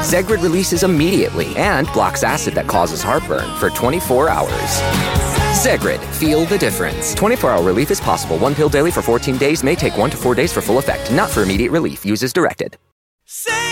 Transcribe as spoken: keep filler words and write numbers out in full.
Zegrid releases immediately and blocks acid that causes heartburn for twenty-four hours. Zegrid, feel the difference. twenty-four hour relief is possible. One pill daily for fourteen days may take one to four days for full effect. Not for immediate relief. Use as directed. Say